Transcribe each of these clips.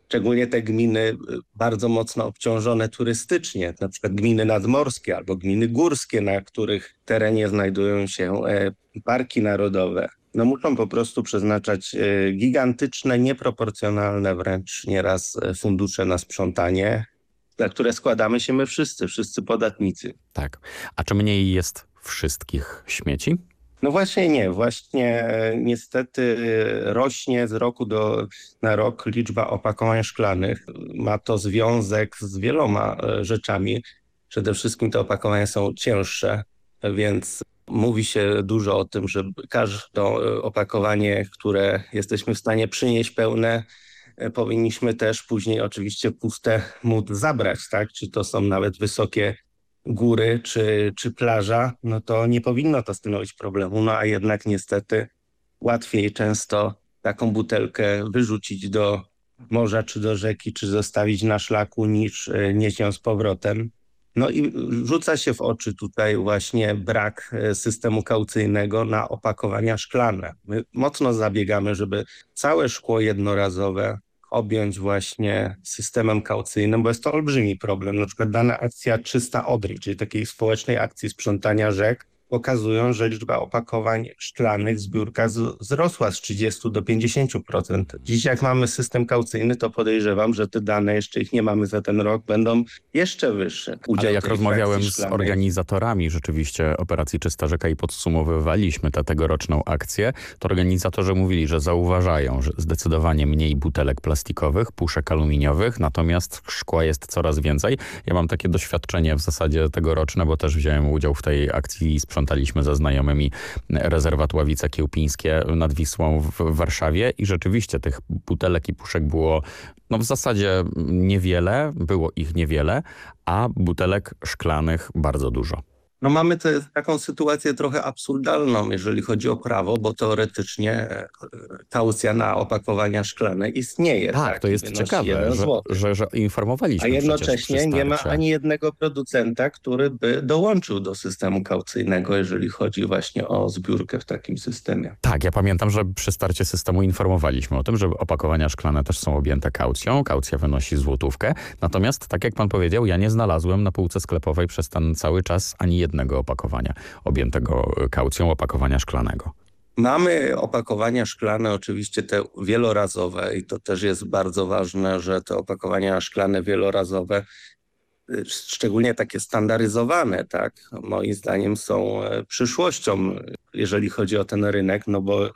Szczególnie te gminy bardzo mocno obciążone turystycznie, na przykład gminy nadmorskie albo gminy górskie, na których terenie znajdują się parki narodowe. No muszą po prostu przeznaczać gigantyczne, nieproporcjonalne wręcz nieraz fundusze na sprzątanie, za które składamy się my wszyscy podatnicy. Tak. A czy mniej jest wszystkich śmieci? No właśnie nie, niestety rośnie z roku na rok liczba opakowań szklanych. Ma to związek z wieloma rzeczami. Przede wszystkim te opakowania są cięższe, więc mówi się dużo o tym, że każde opakowanie, które jesteśmy w stanie przynieść pełne, powinniśmy też później oczywiście puste móc zabrać, tak? Czy to są nawet wysokie góry czy plaża, no to nie powinno to stanowić problemu. No a jednak niestety łatwiej często taką butelkę wyrzucić do morza czy do rzeki, czy zostawić na szlaku niż nieść ją z powrotem. No i rzuca się w oczy tutaj właśnie brak systemu kaucyjnego na opakowania szklane. My mocno zabiegamy, żeby całe szkło jednorazowe objąć właśnie systemem kaucyjnym, bo jest to olbrzymi problem. Na przykład dana akcja Czysta Odry, czyli takiej społecznej akcji sprzątania rzek, pokazują, że liczba opakowań szklanych w zbiórkach wzrosła z 30 do 50%. Dziś jak mamy system kaucyjny, to podejrzewam, że te dane, jeszcze ich nie mamy za ten rok, będą jeszcze wyższe. Ale jak rozmawiałem z organizatorami rzeczywiście operacji Czysta Rzeka i podsumowywaliśmy tę tegoroczną akcję, to organizatorzy mówili, że zauważają, że zdecydowanie mniej butelek plastikowych, puszek aluminiowych, natomiast szkła jest coraz więcej. Ja mam takie doświadczenie w zasadzie tegoroczne, bo też wziąłem udział w tej akcji i sprzątaliśmy ze znajomymi rezerwat Ławice Kiełpińskie nad Wisłą w Warszawie i rzeczywiście tych butelek i puszek było w zasadzie niewiele, było ich niewiele, a butelek szklanych bardzo dużo. No mamy taką sytuację trochę absurdalną, jeżeli chodzi o prawo, bo teoretycznie kaucja na opakowania szklane istnieje. Tak, to jest ciekawe, że informowaliśmy. A jednocześnie nie ma ani jednego producenta, który by dołączył do systemu kaucyjnego, jeżeli chodzi właśnie o zbiórkę w takim systemie. Tak, ja pamiętam, że przy starcie systemu informowaliśmy o tym, że opakowania szklane też są objęte kaucją. Kaucja wynosi złotówkę. Natomiast, tak jak pan powiedział, ja nie znalazłem na półce sklepowej przez ten cały czas ani jednego opakowania objętego kaucją, opakowania szklanego. Mamy opakowania szklane, oczywiście te wielorazowe i to też jest bardzo ważne, że te opakowania szklane wielorazowe, szczególnie takie standaryzowane, tak, moim zdaniem są przyszłością, jeżeli chodzi o ten rynek, no bo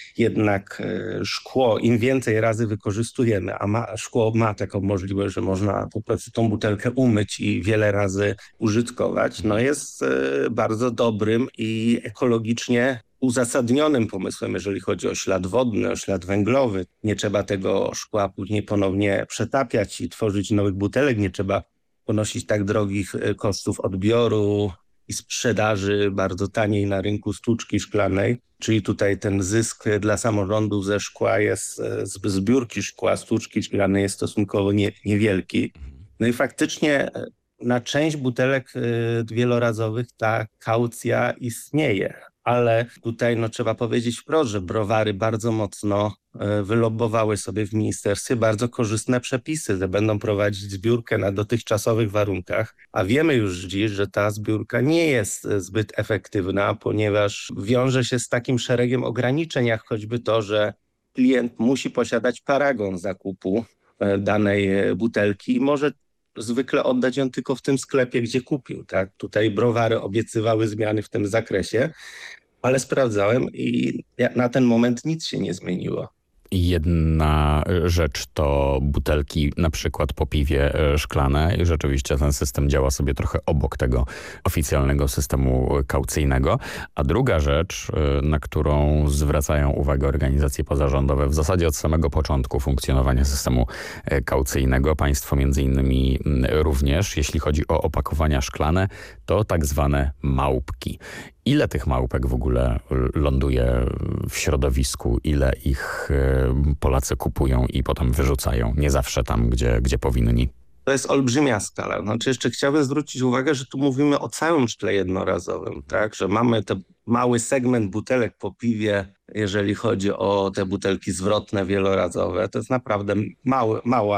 jednak szkło im więcej razy wykorzystujemy, a szkło ma taką możliwość, że można po prostu tą butelkę umyć i wiele razy użytkować, no jest bardzo dobrym i ekologicznie uzasadnionym pomysłem, jeżeli chodzi o ślad wodny, o ślad węglowy. Nie trzeba tego szkła później ponownie przetapiać i tworzyć nowych butelek, nie trzeba ponosić tak drogich kosztów odbioru i sprzedaży bardzo taniej na rynku sztuczki szklanej. Czyli tutaj ten zysk dla samorządów ze szkła jest, z zbiórki szkła, sztuczki szklanej jest stosunkowo niewielki. No i faktycznie na część butelek wielorazowych ta kaucja istnieje. Ale tutaj trzeba powiedzieć wprost, że browary bardzo mocno wylobbowały sobie w ministerstwie bardzo korzystne przepisy, że będą prowadzić zbiórkę na dotychczasowych warunkach, a wiemy już dziś, że ta zbiórka nie jest zbyt efektywna, ponieważ wiąże się z takim szeregiem ograniczeń, jak choćby to, że klient musi posiadać paragon zakupu danej butelki i może zwykle oddać ją tylko w tym sklepie, gdzie kupił. Tak? Tutaj browary obiecywały zmiany w tym zakresie, ale sprawdzałem i na ten moment nic się nie zmieniło. Jedna rzecz to butelki na przykład po piwie szklane i rzeczywiście ten system działa sobie trochę obok tego oficjalnego systemu kaucyjnego. A druga rzecz, na którą zwracają uwagę organizacje pozarządowe w zasadzie od samego początku funkcjonowania systemu kaucyjnego, państwo między innymi również, jeśli chodzi o opakowania szklane, to tak zwane małpki. Ile tych małpek w ogóle ląduje w środowisku? Ile ich Polacy kupują i potem wyrzucają? Nie zawsze tam, gdzie powinni. To jest olbrzymia skala. Znaczy jeszcze chciałbym zwrócić uwagę, że tu mówimy o całym szkle jednorazowym, tak? Że mamy ten mały segment butelek po piwie, jeżeli chodzi o te butelki zwrotne, wielorazowe. To jest naprawdę mała